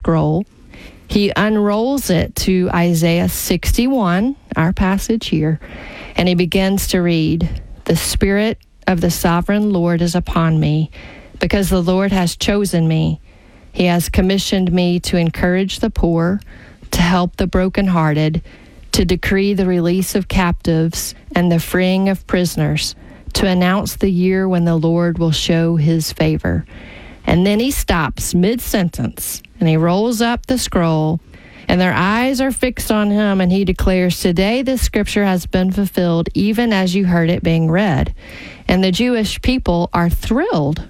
scroll. He unrolls it to Isaiah 61, our passage here, and he begins to read, "The Spirit of the Sovereign Lord is upon me, because the Lord has chosen me. He has commissioned me to encourage the poor, to help the brokenhearted, to decree the release of captives and the freeing of prisoners, to announce the year when the Lord will show his favor." And then he stops mid-sentence, and he rolls up the scroll, and their eyes are fixed on him, and he declares, "Today this scripture has been fulfilled, even as you heard it being read." And the Jewish people are thrilled.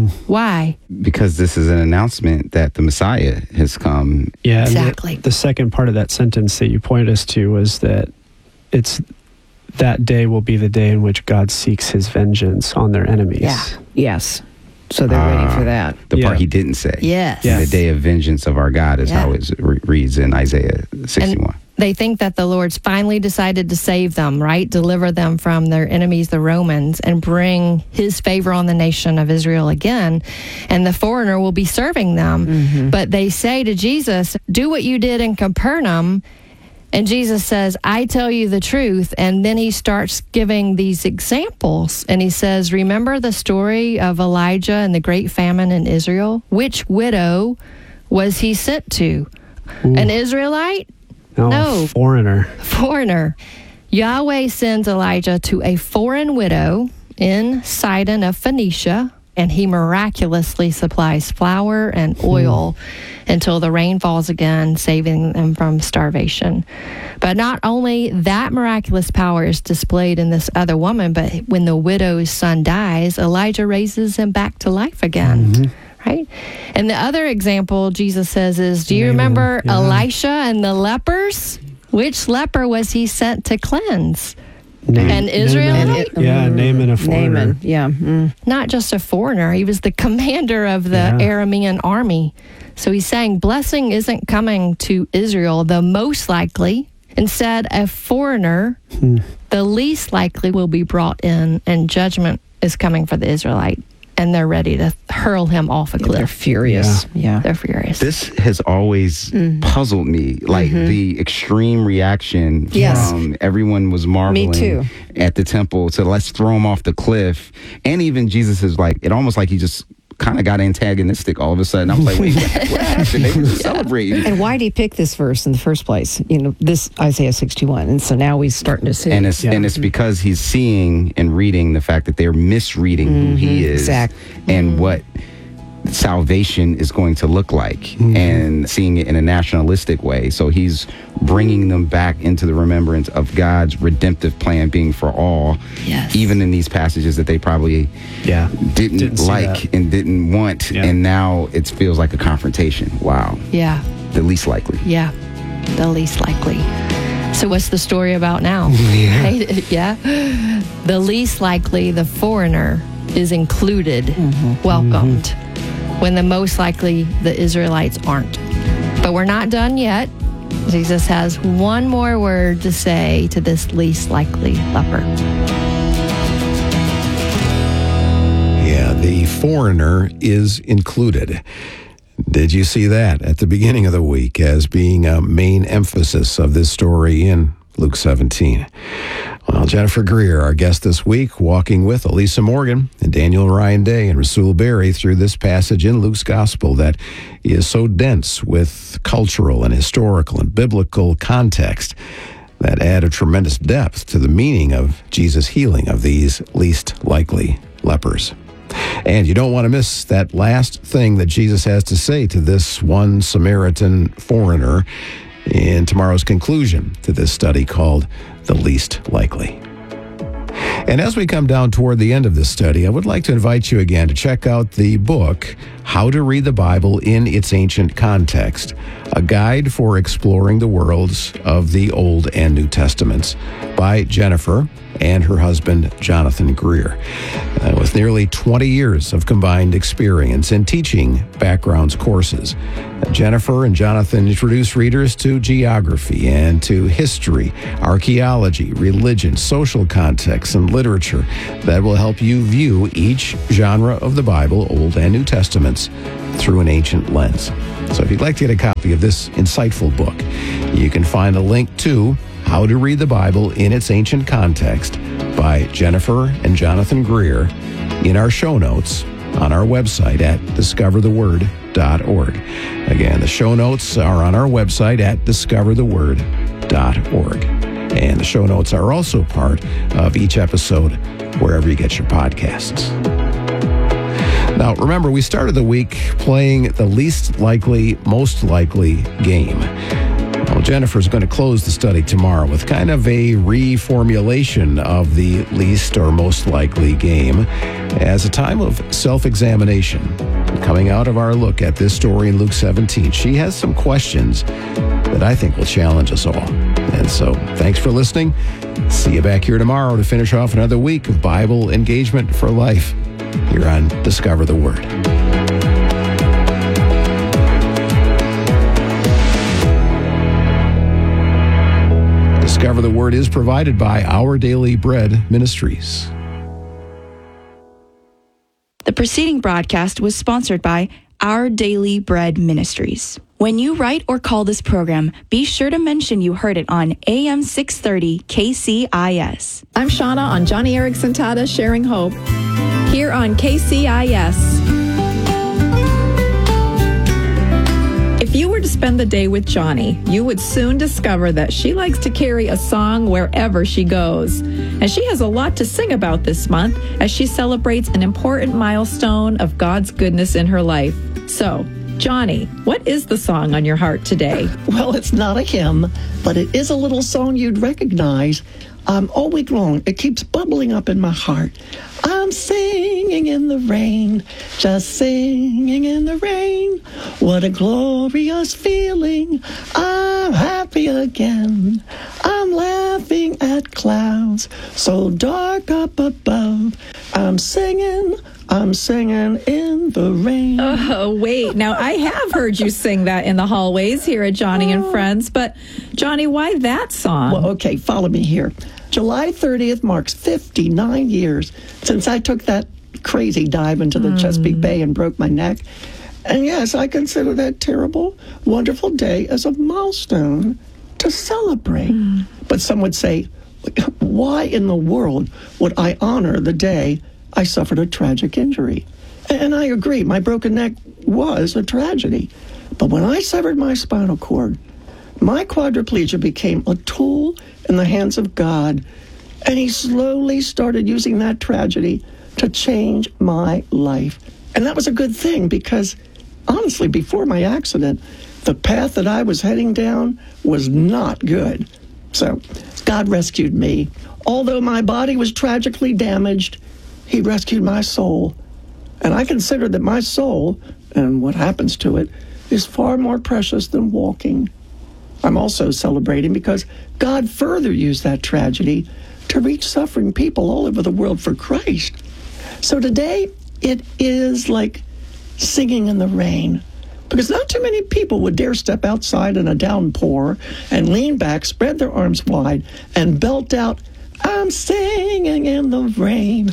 Why? Because this is an announcement that the Messiah has come. Yeah, exactly. The second part of that sentence that you pointed us to was that it's that day will be the day in which God seeks his vengeance on their enemies. Yeah. Yes. So they're ready for that. The part he didn't say. Yes. The day of vengeance of our God is how it reads in Isaiah 61. And they think that the Lord's finally decided to save them, right? Deliver them from their enemies, the Romans, and bring his favor on the nation of Israel again. And the foreigner will be serving them. But they say to Jesus, "Do what you did in Capernaum." And Jesus says, "I tell you the truth." And then he starts giving these examples. And he says, "Remember the story of Elijah and the great famine in Israel? Which widow was he sent to? An Israelite? No. Foreigner. Yahweh sends Elijah to a foreign widow in Sidon of Phoenicia, and he miraculously supplies flour and oil until the rain falls again, saving them from starvation. But not only that miraculous power is displayed in this other woman, but when the widow's son dies, Elijah raises him back to life again. Right? And the other example Jesus says is, do you remember Elisha and the lepers? Which leper was he sent to cleanse? An Israelite? Naaman, a foreigner. Not just a foreigner. He was the commander of the Aramean army. So he's saying blessing isn't coming to Israel, the most likely. Instead, a foreigner, the least likely, will be brought in, and judgment is coming for the Israelite. And they're ready to hurl him off a cliff. They're furious. They're furious. This has always puzzled me, like the extreme reaction from everyone was marveling at the temple. So let's throw him off the cliff. And even Jesus is like, it almost like he just kind of got antagonistic all of a sudden. I was like, wait, what happened? They were just celebrating. And why did he pick this verse in the first place? You know, this Isaiah 61. And so now he's starting to see. And it's because he's seeing and reading the fact that they're misreading who he is and what salvation is going to look like, and seeing it in a nationalistic way. So he's bringing them back into the remembrance of God's redemptive plan being for all, even in these passages that they probably didn't like and didn't want. And now it feels like a confrontation. Wow. The least likely. The least likely. So what's the story about now? The least likely, the foreigner, is included, welcomed, when the most likely, the Israelites aren't. But we're not done yet. Jesus has one more word to say to this least likely leper. The foreigner is included. Did you see that at the beginning of the week as being a main emphasis of this story in Luke 17? Well, Jennifer Greer, our guest this week, walking with Elisa Morgan and Daniel Ryan Day and Rasul Berry through this passage in Luke's Gospel that is so dense with cultural and historical and biblical context that add a tremendous depth to the meaning of Jesus' healing of these least likely lepers. And you don't want to miss that last thing that Jesus has to say to this one Samaritan foreigner in tomorrow's conclusion to this study called The Least Likely. And as we come down toward the end of this study, I would like to invite you again to check out the book, How to Read the Bible in Its Ancient Context, a guide for exploring the worlds of the Old and New Testaments, by Jennifer and her husband, Jonathan Greer. With nearly 20 years of combined experience in teaching backgrounds courses, Jennifer and Jonathan introduce readers to geography and to history, archaeology, religion, social context, and literature that will help you view each genre of the Bible, Old and New Testaments, through an ancient lens. So if you'd like to get a copy of this insightful book, you can find a link to How to Read the Bible in Its Ancient Context by Jennifer and Jonathan Greer in our show notes on our website at discovertheword.org. Again, the show notes are on our website at discovertheword.org. And the show notes are also part of each episode wherever you get your podcasts. Now, remember, we started the week playing the least likely, most likely game. Well, Jennifer's going to close the study tomorrow with kind of a reformulation of the least or most likely game as a time of self-examination. Coming out of our look at this story in Luke 17, she has some questions that I think will challenge us all. And so, thanks for listening. See you back here tomorrow to finish off another week of Bible engagement for life here on Discover the Word. Discover the Word is provided by Our Daily Bread Ministries. The preceding broadcast was sponsored by Our Daily Bread Ministries. When you write or call this program, be sure to mention you heard it on AM 630 KCIS. I'm Shauna on Johnny Erickson Tada Sharing Hope here on KCIS. If you were to spend the day with Johnny, you would soon discover that she likes to carry a song wherever she goes. And she has a lot to sing about this month as she celebrates an important milestone of God's goodness in her life. So, Johnny, what is the song on your heart today? Well, it's not a hymn, but it is a little song you'd recognize. All week long, it keeps bubbling up in my heart. I'm singing in the rain, just singing in the rain. What a glorious feeling. I'm happy again. I'm laughing at clouds so dark up above. I'm singing in the rain. Oh, wait. Now, I have heard you sing that in the hallways here at Johnny and Friends, but Johnny, why that song? Well, okay, follow me here. July 30th marks 59 years since I took that crazy dive into the Chesapeake Bay and broke my neck. And yes, I consider that terrible, wonderful day as a milestone to celebrate. But some would say, why in the world would I honor the day I suffered a tragic injury? And I agree, my broken neck was a tragedy. But when I severed my spinal cord, my quadriplegia became a tool in the hands of God, and he slowly started using that tragedy to change my life. And that was a good thing because, honestly, before my accident, the path that I was heading down was not good. So God rescued me. Although my body was tragically damaged, he rescued my soul. And I consider that my soul, and what happens to it, is far more precious than walking. I'm also celebrating because God further used that tragedy to reach suffering people all over the world for Christ. So today, it is like singing in the rain, because not too many people would dare step outside in a downpour and lean back, spread their arms wide, and belt out, I'm singing in the rain.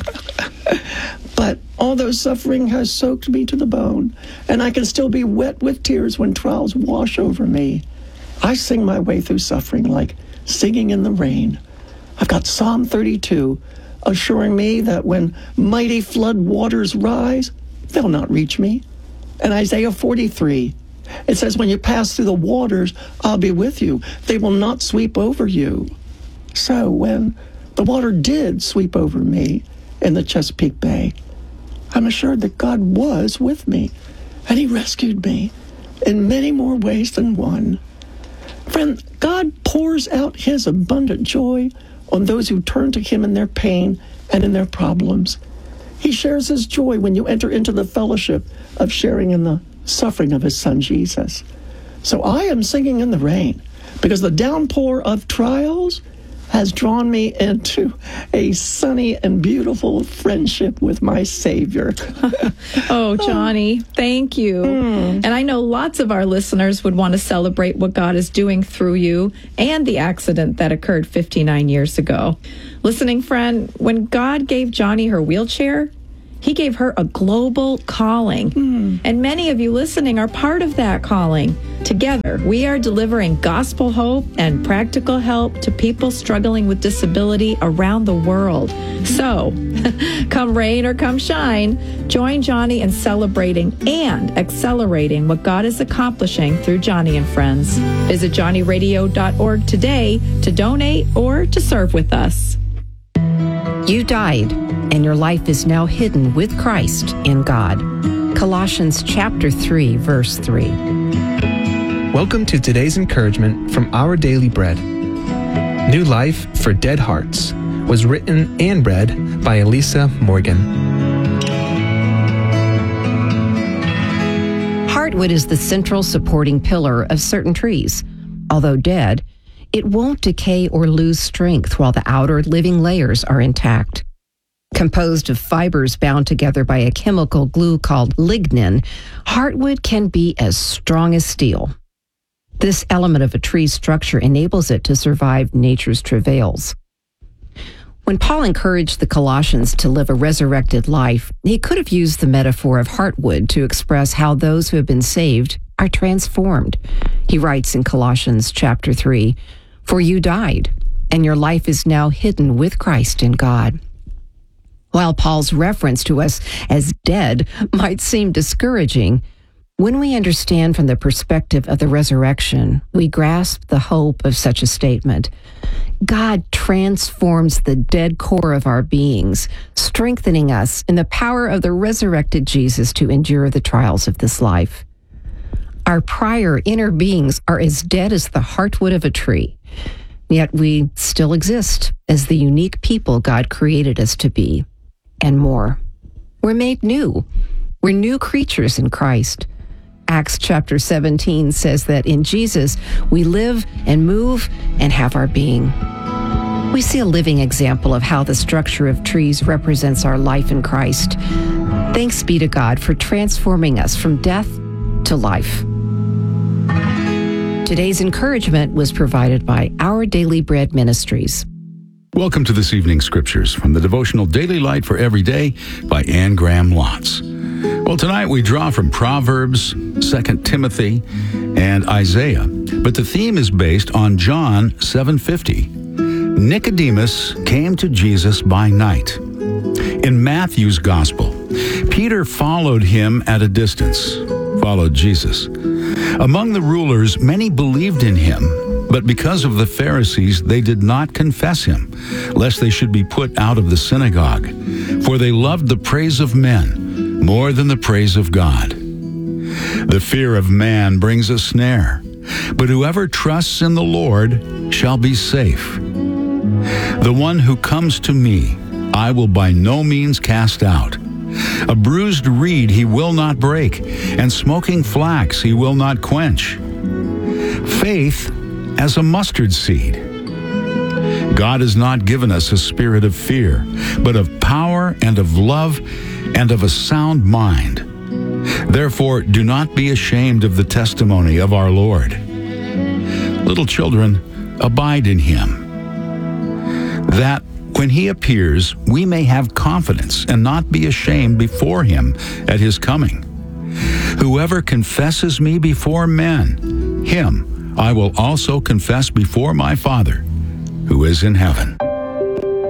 But although suffering has soaked me to the bone, and I can still be wet with tears when trials wash over me, I sing my way through suffering like singing in the rain. I've got Psalm 32 assuring me that when mighty flood waters rise, they'll not reach me. And Isaiah 43, it says, when you pass through the waters, I'll be with you. They will not sweep over you. So when the water did sweep over me in the Chesapeake Bay, I'm assured that God was with me, and he rescued me in many more ways than one. Friend, God pours out his abundant joy on those who turn to him in their pain and in their problems. He shares his joy when you enter into the fellowship of sharing in the suffering of his son, Jesus. So I am singing in the rain because the downpour of trials has drawn me into a sunny and beautiful friendship with my Savior. Oh, Johnny, thank you. And I know lots of our listeners would want to celebrate what God is doing through you and the accident that occurred 59 years ago. Listening friend, when God gave Johnny her wheelchair, He gave her a global calling. And many of you listening are part of that calling. Together, we are delivering gospel hope and practical help to people struggling with disability around the world. So, come rain or come shine, join Johnny in celebrating and accelerating what God is accomplishing through Johnny and Friends. Visit johnnyradio.org today to donate or to serve with us. You died, and your life is now hidden with Christ in God. Colossians chapter 3, verse 3. Welcome to today's encouragement from Our Daily Bread. New Life for Dead Hearts was written and read by Elisa Morgan. Heartwood is the central supporting pillar of certain trees. Although dead, it won't decay or lose strength while the outer living layers are intact. Composed of fibers bound together by a chemical glue called lignin, heartwood can be as strong as steel. This element of a tree's structure enables it to survive nature's travails. When Paul encouraged the Colossians to live a resurrected life, he could have used the metaphor of heartwood to express how those who have been saved are transformed. He writes in Colossians chapter 3, "For you died, and your life is now hidden with Christ in God." While Paul's reference to us as dead might seem discouraging, when we understand from the perspective of the resurrection, we grasp the hope of such a statement. God transforms the dead core of our beings, strengthening us in the power of the resurrected Jesus to endure the trials of this life. Our prior inner beings are as dead as the heartwood of a tree, yet we still exist as the unique people God created us to be, and more. We're made new. We're new creatures in Christ. Acts chapter 17 says that in Jesus, we live and move and have our being. We see a living example of how the structure of trees represents our life in Christ. Thanks be to God for transforming us from death to life. Today's encouragement was provided by Our Daily Bread Ministries. Welcome to this evening's scriptures from the devotional Daily Light for Every Day by Anne Graham Lotz. Well, tonight we draw from Proverbs, 2 Timothy, and Isaiah, but the theme is based on John 7:50. Nicodemus came to Jesus by night. In Matthew's Gospel, Peter followed him at a distance, followed Jesus. Among the rulers, many believed in him, but because of the Pharisees, they did not confess him, lest they should be put out of the synagogue. For they loved the praise of men more than the praise of God. The fear of man brings a snare, but whoever trusts in the Lord shall be safe. The one who comes to me, I will by no means cast out. A bruised reed he will not break, and smoking flax he will not quench. Faith as a mustard seed. God has not given us a spirit of fear, but of power and of love and of a sound mind. Therefore, do not be ashamed of the testimony of our Lord. Little children, abide in him, that when he appears, we may have confidence and not be ashamed before him at his coming. Whoever confesses me before men, him I will also confess before my Father, who is in heaven.